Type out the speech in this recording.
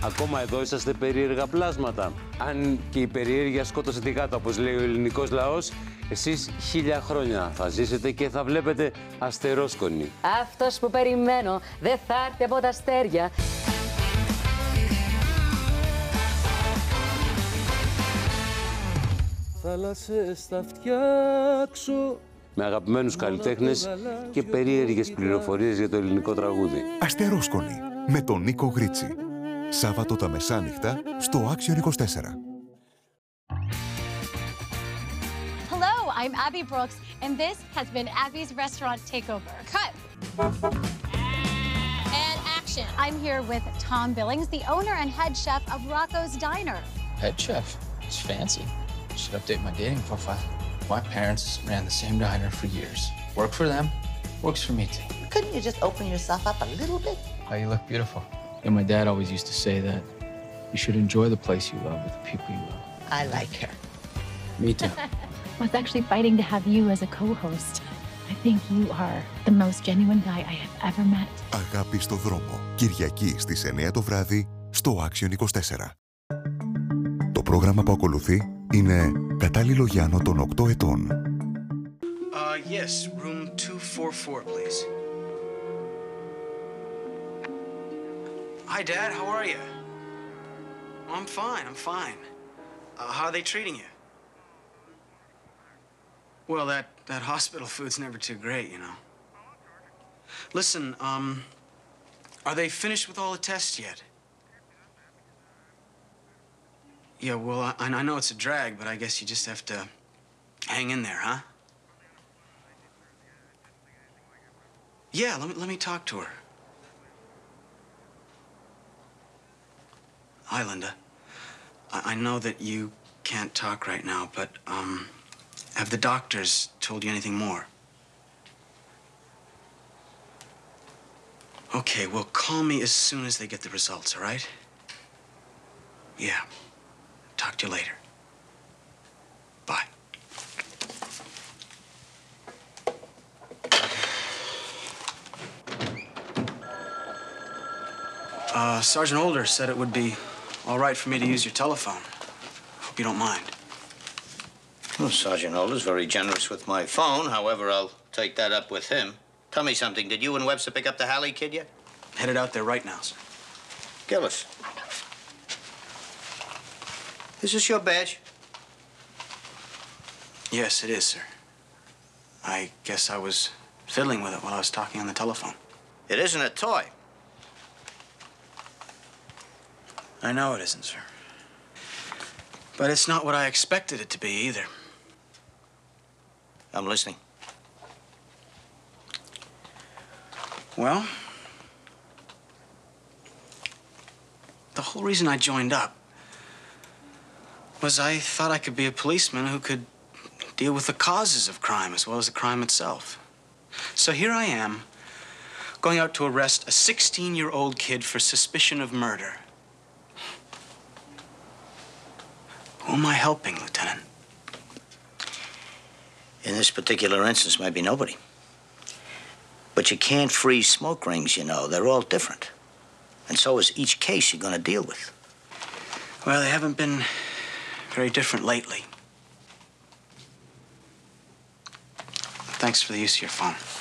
Ακόμα εδώ είσαστε περίεργα πλάσματα. Αν και η περιέργεια σκότωσε τη γάτα, όπως λέει ο ελληνικός λαός, εσείς 1000 χρόνια θα ζήσετε και θα βλέπετε αστερόσκονη. Αυτός που περιμένω δεν θα έρθει από τα αστέρια. Θάλασσες θα φτιάξω. Με αγαπημένους καλλιτέχνες και περίεργες πληροφορίες για το ελληνικό τραγούδι. Αστερόσκονη με τον Νίκο Γρίτσι. Σάββατο τα μεσάνυχτα στο Action 24. Hello, I'm Abby Brooks, and this has been Abby's Restaurant Takeover. Cut! And action. I'm here with Tom Billings, the owner and head chef of Rocco's Diner. Head chef? It's fancy. Should update my dating profile. My parents ran the same diner for years. Worked for them, works for me too. Couldn't you just open yourself up a little bit? Oh, you look beautiful. And my dad always used to say that you should enjoy the place you love with the people you love. I like her. Me too. I was actually fighting to have you as a co-host. I think you are the most genuine guy I have ever met. Αγάπη στο δρόμο. Κυριακή στις 9 το βράδυ στο Action 24. Το πρόγραμμα που ακολουθεί είναι κατάλληλο για άνω των 8 ετών. Yes, room 244, please. Hi, Dad. How are you? I'm fine. I'm fine. How are they treating you? Well, that hospital food's never too great, you know. Listen, are they finished with all the tests yet? Yeah, well, I know it's a drag, but I guess you just have to hang in there, huh? Yeah, let me talk to her. Hi, Linda. I know that you can't talk right now, but, have the doctors told you anything more? Okay, well, call me as soon as they get the results, all right? Yeah. Talk to you later. Bye. Sergeant Older said it would be all right for me to use your telephone. Hope you don't mind. Well, Sergeant Older's very generous with my phone. However, I'll take that up with him. Tell me something. Did you and Webster pick up the Halley kid yet? Headed out there right now, sir. Gillis. Is this your badge? Yes, it is, sir. I guess I was fiddling with it while I was talking on the telephone. It isn't a toy. I know it isn't, sir. But it's not what I expected it to be, either. I'm listening. Well, the whole reason I joined up was I thought I could be a policeman who could deal with the causes of crime as well as the crime itself. So here I am, going out to arrest a 16-year-old kid for suspicion of murder. Who am I helping, Lieutenant? In this particular instance, maybe nobody. But you can't freeze smoke rings, you know. They're all different. And so is each case you're going to deal with. Well, they haven't been very different lately. Thanks for the use of your phone.